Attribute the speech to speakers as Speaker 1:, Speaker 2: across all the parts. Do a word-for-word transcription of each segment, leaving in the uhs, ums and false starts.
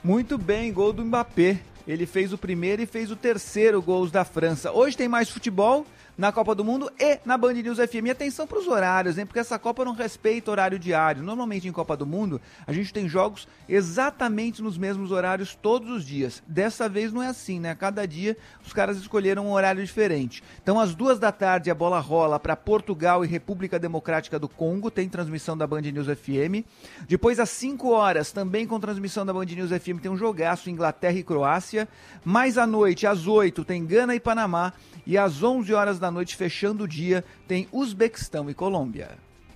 Speaker 1: Muito bem, gol do Mbappé. Ele fez o primeiro e fez o terceiro gols da França. Hoje tem mais futebol na Copa do Mundo e na Band News F M. E atenção para os horários, hein? Porque essa Copa não respeita horário diário. Normalmente em Copa do Mundo a gente tem jogos exatamente nos mesmos horários todos os dias. Dessa vez não é assim, né? Cada dia os caras escolheram um horário diferente. Então às duas da tarde a bola rola para Portugal e República Democrática do Congo. Tem transmissão da Band News F M. Depois às cinco horas, também com transmissão da Band News F M, tem um jogaço Inglaterra e Croácia. Mais à noite, às oito, tem Gana e Panamá. E às onze horas da noite, fechando o dia, tem Uzbequistão e Colômbia.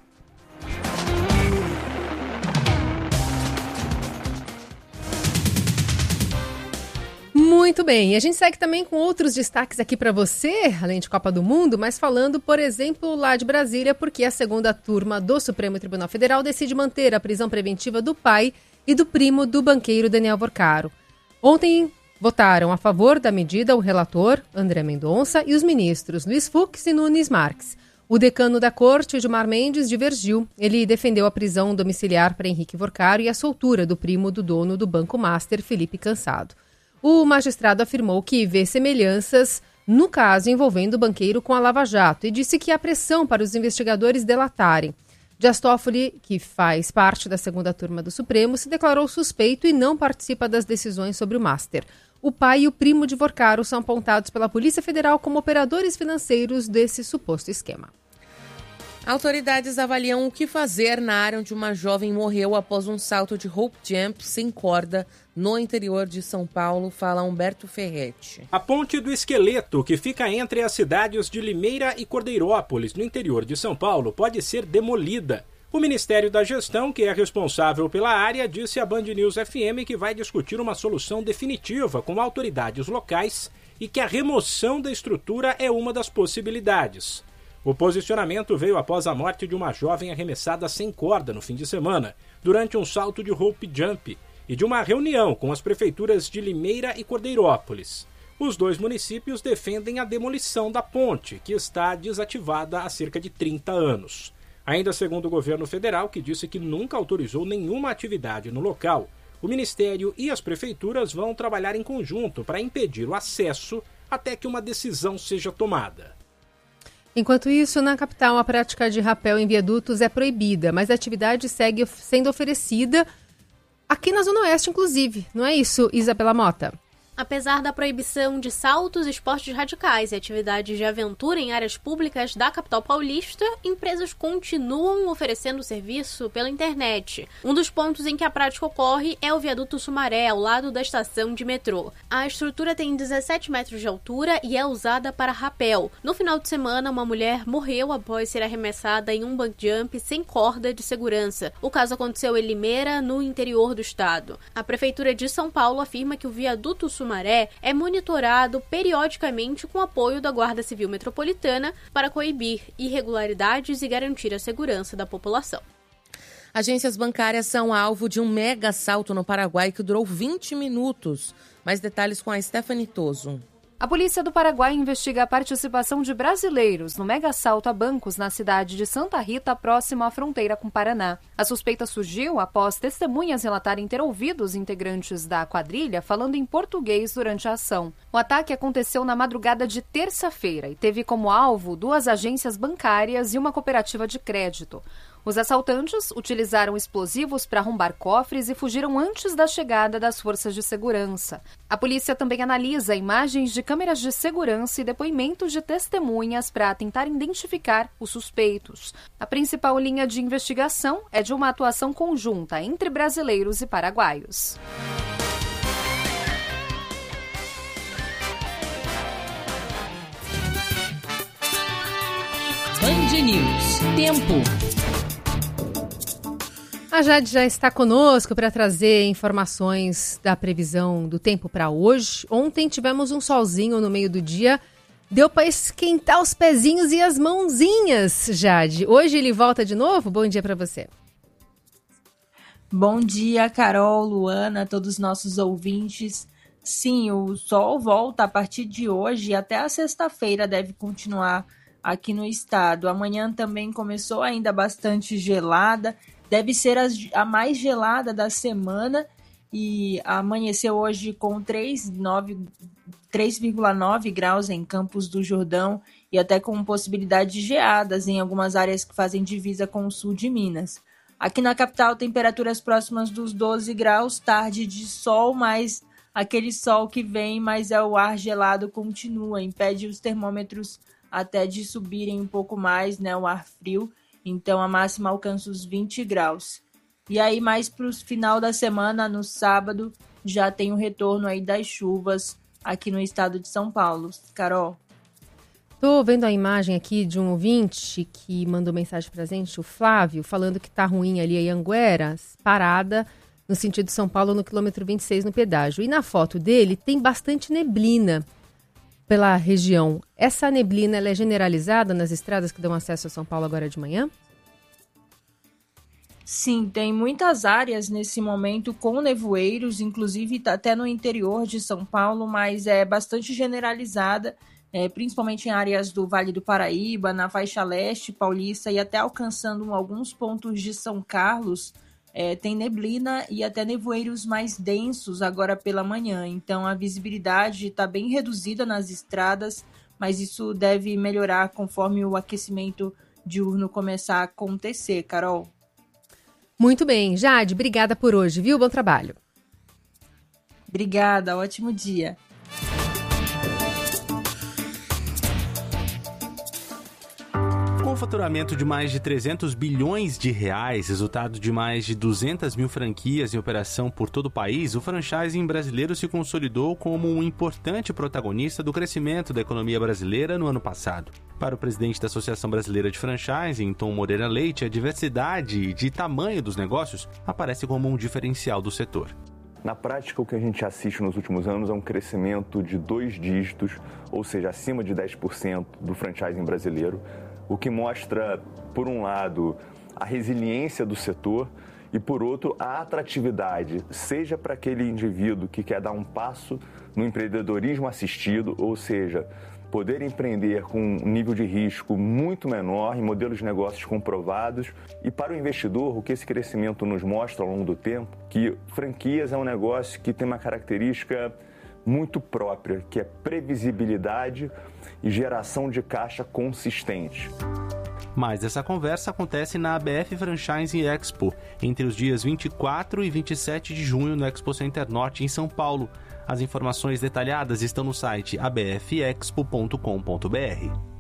Speaker 2: Muito bem, e a gente segue também com outros destaques aqui para você, além de Copa do Mundo, mas falando, por exemplo, lá de Brasília, porque a segunda turma do Supremo Tribunal Federal decide manter a prisão preventiva do pai e do primo do banqueiro Daniel Vorcaro. Ontem votaram a favor da medida o relator, André Mendonça, e os ministros Luiz Fux e Nunes Marques. O decano da corte, Gilmar Mendes, divergiu. Ele defendeu a prisão domiciliar para Henrique Vorcaro e a soltura do primo do dono do Banco Master, Felipe Cansado. O magistrado afirmou que vê semelhanças no caso envolvendo o banqueiro com a Lava Jato e disse que há pressão para os investigadores delatarem. Dias Toffoli, que faz parte da segunda turma do Supremo, se declarou suspeito e não participa das decisões sobre o Master. O pai e o primo de Vorcaro são apontados pela Polícia Federal como operadores financeiros desse suposto esquema.
Speaker 3: Autoridades avaliam o que fazer na área onde uma jovem morreu após um salto de rope jump sem corda no interior de São Paulo, fala Humberto Ferretti.
Speaker 4: A ponte do Esqueleto, que fica entre as cidades de Limeira e Cordeirópolis, no interior de São Paulo, pode ser demolida. O Ministério da Gestão, que é responsável pela área, disse à Band News F M que vai discutir uma solução definitiva com autoridades locais e que a remoção da estrutura é uma das possibilidades. O posicionamento veio após a morte de uma jovem arremessada sem corda no fim de semana, durante um salto de rope jump, e de uma reunião com as prefeituras de Limeira e Cordeirópolis. Os dois municípios defendem a demolição da ponte, que está desativada há cerca de trinta anos. Ainda segundo o governo federal, que disse que nunca autorizou nenhuma atividade no local, o Ministério e as prefeituras vão trabalhar em conjunto para impedir o acesso até que uma decisão seja tomada.
Speaker 2: Enquanto isso, na capital, a prática de rapel em viadutos é proibida, mas a atividade segue sendo oferecida aqui na Zona Oeste, inclusive. Não é isso, Isabela Mota?
Speaker 5: Apesar da proibição de saltos, esportes radicais e atividades de aventura em áreas públicas da capital paulista, empresas continuam oferecendo serviço pela internet. Um dos pontos em que a prática ocorre é o viaduto Sumaré, ao lado da estação de metrô. A estrutura tem dezessete metros de altura e é usada para rapel. No final de semana, uma mulher morreu após ser arremessada em um bungee jump sem corda de segurança. O caso aconteceu em Limeira, no interior do estado. A Prefeitura de São Paulo afirma que o viaduto Sumaré é monitorado periodicamente com apoio da Guarda Civil Metropolitana para coibir irregularidades e garantir a segurança da população.
Speaker 3: Agências bancárias são alvo de um mega assalto no Paraguai que durou vinte minutos. Mais detalhes com a Stephanie Toso.
Speaker 6: A polícia do Paraguai investiga a participação de brasileiros no mega assalto a bancos na cidade de Santa Rita, próxima à fronteira com o Paraná. A suspeita surgiu após testemunhas relatarem ter ouvido os integrantes da quadrilha falando em português durante a ação. O ataque aconteceu na madrugada de terça-feira e teve como alvo duas agências bancárias e uma cooperativa de crédito. Os assaltantes utilizaram explosivos para arrombar cofres e fugiram antes da chegada das forças de segurança. A polícia também analisa imagens de câmeras de segurança e depoimentos de testemunhas para tentar identificar os suspeitos. A principal linha de investigação é de uma atuação conjunta entre brasileiros e paraguaios.
Speaker 7: Band News. Tempo.
Speaker 2: A Jade já está conosco para trazer informações da previsão do tempo para hoje. Ontem tivemos um solzinho no meio do dia, deu para esquentar os pezinhos e as mãozinhas, Jade. Hoje ele volta de novo? Bom dia para você.
Speaker 8: Bom dia, Carol, Luana, todos os nossos ouvintes. Sim, o sol volta a partir de hoje e até a sexta-feira deve continuar aqui no estado. Amanhã também começou ainda bastante gelada. Deve ser a mais gelada da semana e amanheceu hoje com três vírgula nove graus em Campos do Jordão e até com possibilidade de geadas em algumas áreas que fazem divisa com o sul de Minas. Aqui na capital, temperaturas próximas dos doze graus, tarde de sol, mas aquele sol que vem, mas é o ar gelado continua, impede os termômetros até de subirem um pouco mais, né, o ar frio, então a máxima alcança os vinte graus. E aí mais para o final da semana, no sábado, já tem o retorno aí das chuvas aqui no estado de São Paulo. Carol?
Speaker 2: Estou vendo a imagem aqui de um ouvinte que mandou mensagem pra gente, o Flávio, falando que tá ruim ali em Anguera, parada no sentido de São Paulo no quilômetro vinte e seis no pedágio. E na foto dele tem bastante neblina pela região. Essa neblina ela é generalizada nas estradas que dão acesso a São Paulo agora de manhã?
Speaker 8: Sim, tem muitas áreas nesse momento com nevoeiros, inclusive até no interior de São Paulo, mas é bastante generalizada. É, principalmente em áreas do Vale do Paraíba, na faixa leste paulista e até alcançando alguns pontos de São Carlos, é, tem neblina e até nevoeiros mais densos agora pela manhã. Então a visibilidade está bem reduzida nas estradas, mas isso deve melhorar conforme o aquecimento diurno começar a acontecer, Carol.
Speaker 2: Muito bem. Jade, obrigada por hoje, viu? Bom trabalho.
Speaker 8: Obrigada, ótimo dia.
Speaker 9: Com o faturamento de mais de trezentos bilhões de reais, resultado de mais de duzentas mil franquias em operação por todo o país, o franchising brasileiro se consolidou como um importante protagonista do crescimento da economia brasileira no ano passado. Para o presidente da Associação Brasileira de Franchising, Tom Moreira Leite, a diversidade de tamanho dos negócios aparece como um diferencial do setor.
Speaker 10: Na prática, o que a gente assiste nos últimos anos é um crescimento de dois dígitos, ou seja, acima de dez por cento do franchising brasileiro, o que mostra, por um lado, a resiliência do setor e, por outro, a atratividade, seja para aquele indivíduo que quer dar um passo no empreendedorismo assistido, ou seja, poder empreender com um nível de risco muito menor, em modelos de negócios comprovados, e para o investidor, o que esse crescimento nos mostra ao longo do tempo, que franquias é um negócio que tem uma característica muito própria, que é previsibilidade e geração de caixa consistente.
Speaker 9: Mas essa conversa acontece na A B F Franchising Expo, entre os dias vinte e quatro e vinte e sete de junho no Expo Center Norte, em São Paulo. As informações detalhadas estão no site a b f expo ponto com ponto b r.